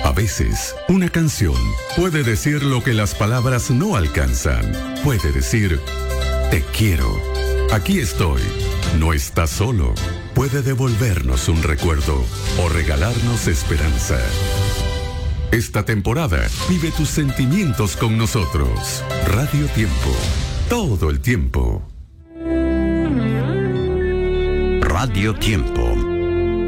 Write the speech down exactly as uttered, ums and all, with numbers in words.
A veces, una canción puede decir lo que las palabras no alcanzan. Puede decir, te quiero. Aquí estoy. No estás solo. Puede devolvernos un recuerdo o regalarnos esperanza. Esta temporada, vive tus sentimientos con nosotros. Radio Tiempo. Todo el tiempo. Radio Tiempo.